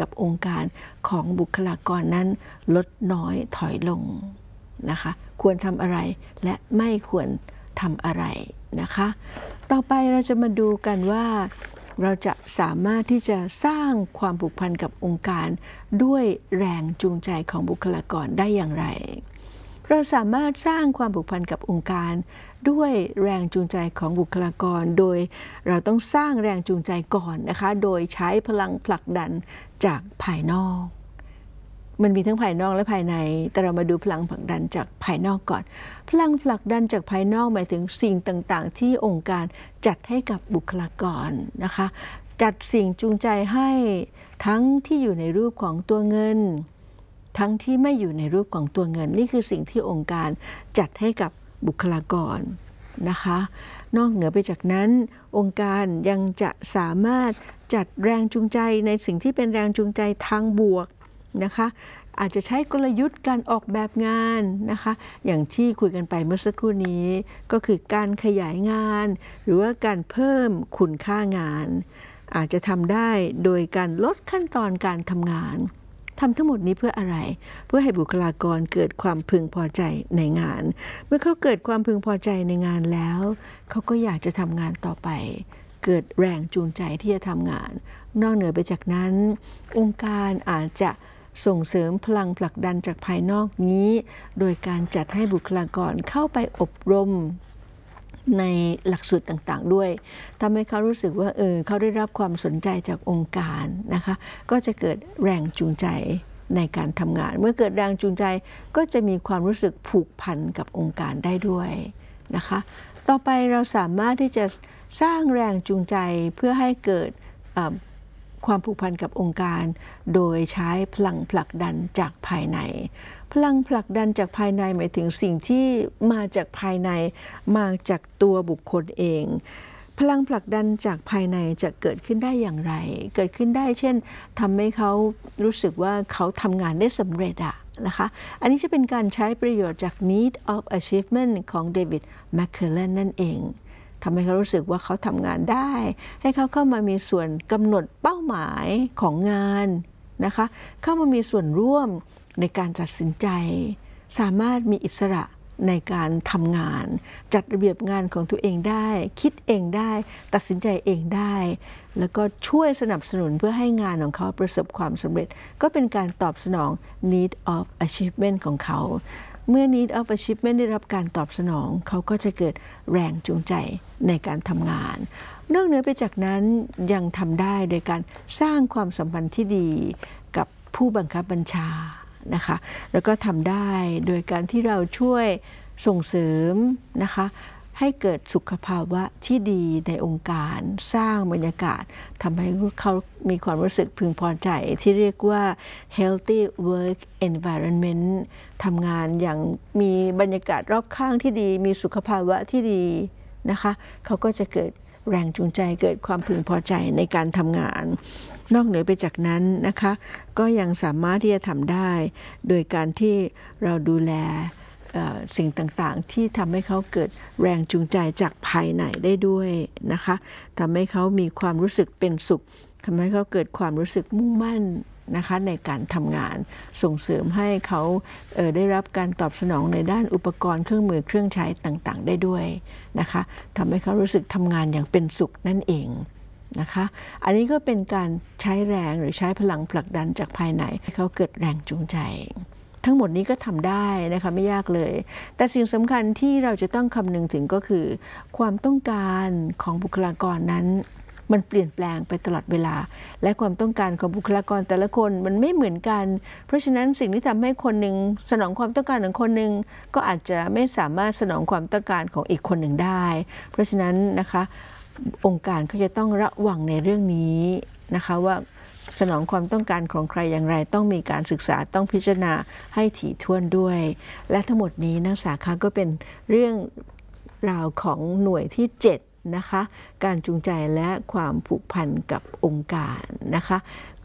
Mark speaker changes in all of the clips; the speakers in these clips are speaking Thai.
Speaker 1: กับองค์การของบุคลากรนั้นลดน้อยถอยลงนะคะควรทำอะไรและไม่ควรทำอะไรนะคะต่อไปเราจะมาดูกันว่าเราจะสามารถที่จะสร้างความผูกพันกับองค์การด้วยแรงจูงใจของบุคลากรได้อย่างไรเราสามารถสร้างความผูกพันกับองค์การด้วยแรงจูงใจของบุคลากรโดยเราต้องสร้างแรงจูงใจก่อนนะคะโดยใช้พลังผลักดันจากภายนอกมันมีทั้งภายนอกและภายในแต่เรามาดูพลังผลักดันจากภายนอกก่อนพลังผลักดันจากภายนอกหมายถึงสิ่งต่างๆที่องค์การจัดให้กับบุคลากรนะคะจัดสิ่งจูงใจให้ทั้งที่อยู่ในรูปของตัวเงินทั้งที่ไม่อยู่ในรูปของตัวเงินนี่คือสิ่งที่องค์การจัดให้กับบุคลากรนะคะนอกเหนือไปจากนั้นองค์การยังจะสามารถจัดแรงจูงใจในสิ่งที่เป็นแรงจูงใจทางบวกนะคะอาจจะใช้กลยุทธ์การออกแบบงานนะคะอย่างที่คุยกันไปเมื่อสักครู่นี้ก็คือการขยายงานหรือว่าการเพิ่มคุณค่างานอาจจะทำได้โดยการลดขั้นตอนการทำงานทำทั้งหมดนี้เพื่ออะไรเพื่อให้บุคลากรเกิดความพึงพอใจในงานเมื่อเขาเกิดความพึงพอใจในงานแล้วเขาก็อยากจะทำงานต่อไปเกิดแรงจูงใจที่จะทำงานนอกเหนือไปจากนั้นองค์การอาจจะส่งเสริมพลังผลักดันจากภายนอกนี้โดยการจัดให้บุคลากรเข้าไปอบรมในหลักสูตรต่างๆด้วยทำให้เขารู้สึกว่าเขาได้รับความสนใจจากองค์การนะคะก็จะเกิดแรงจูงใจในการทำงานเมื่อเกิดแรงจูงใจก็จะมีความรู้สึกผูกพันกับองค์การได้ด้วยนะคะต่อไปเราสามารถที่จะสร้างแรงจูงใจเพื่อให้เกิดความผูกพันกับองค์การโดยใช้พลังผลักดันจากภายในพลังผลักดันจากภายในหมายถึงสิ่งที่มาจากภายในมาจากตัวบุคคลเองพลังผลักดันจากภายในจะเกิดขึ้นได้อย่างไรเกิดขึ้นได้เช่นทำให้เขารู้สึกว่าเขาทำงานได้สำเร็จนะคะอันนี้จะเป็นการใช้ประโยชน์จาก Need of Achievement ของเดวิดแมคเคลเลนนั่นเองทำให้เขารู้สึกว่าเขาทำงานได้ให้เขาเข้ามามีส่วนกำหนดเป้าหมายของงานนะคะเข้ามามีส่วนร่วมในการตัดสินใจสามารถมีอิสระในการทำงานจัดระเบียบงานของตัวเองได้คิดเองได้ตัดสินใจเองได้แล้วก็ช่วยสนับสนุนเพื่อให้งานของเขาประสบความสำเร็จก็เป็นการตอบสนอง Need of Achievement ของเขาเมื่อ Need of Achievement ได้รับการตอบสนองเขาก็จะเกิดแรงจูงใจในการทำงานนอกเหนือไปจากนั้นยังทำได้โดยการสร้างความสัมพันธ์ที่ดีกับผู้บังคับบัญชานะคะแล้วก็ทำได้โดยการที่เราช่วยส่งเสริมนะคะให้เกิดสุขภาวะที่ดีในองค์การสร้างบรรยากาศทำให้เขามีความรู้สึกพึงพอใจที่เรียกว่า healthy work environment ทำงานอย่างมีบรรยากาศรอบข้างที่ดีมีสุขภาวะที่ดีนะคะเขาก็จะเกิดแรงจูงใจเกิดความพึงพอใจในการทำงานนอกเหนือไปจากนั้นนะคะก็ยังสามารถที่จะทำได้โดยการที่เราดูแลสิ่งต่างๆที่ทำให้เขาเกิดแรงจูงใจจากภายในได้ด้วยนะคะทำให้เขามีความรู้สึกเป็นสุขทำให้เขาเกิดความรู้สึกมุ่งมั่นนะคะในการทำงานส่งเสริมให้เขาได้รับการตอบสนองในด้านอุปกรณ์เครื่องมือเครื่องใช้ต่างๆได้ด้วยนะคะทำให้เขารู้สึกทำงานอย่างเป็นสุขนั่นเองนะคะอันนี้ก็เป็นการใช้แรงหรือใช้พลังผลักดันจากภายในให้เขาเกิดแรงจูงใจทั้งหมดนี้ก็ทำได้นะคะไม่ยากเลยแต่สิ่งสำคัญที่เราจะต้องคำนึงถึงก็คือความต้องการของบุคลากรนั้นมันเปลี่ยนแปลงไปตลอดเวลาและความต้องการของบุคลากรแต่ละคนมันไม่เหมือนกันเพราะฉะนั้นสิ่งที่ทำให้คนหนึ่งสนองความต้องการของคนหนึ่งก็อาจจะไม่สามารถสนองความต้องการของอีกคนหนึ่งได้เพราะฉะนั้นนะคะองค์การก็จะต้องระวังในเรื่องนี้นะคะว่าสนองความต้องการของใครอย่างไรต้องมีการศึกษาต้องพิจารณาให้ถี่ถ้วนด้วยและทั้งหมดนี้นักศึกษาก็เป็นเรื่องราวของหน่วยที่7นะคะการจูงใจและความผูกพันกับองค์การนะคะ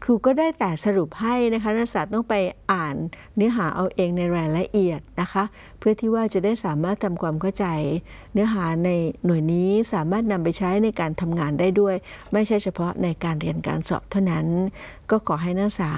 Speaker 1: ครูก็ได้แต่สรุปให้นะคะนักศึกษาต้องไปอ่านเนื้อหาเอาเองในรายละเอียดนะคะเพื่อที่ว่าจะได้สามารถทำความเข้าใจเนื้อหาในหน่วยนี้สามารถนำไปใช้ในการทำงานได้ด้วยไม่ใช่เฉพาะในการเรียนการสอบเท่านั้นก็ขอให้นักศึกษา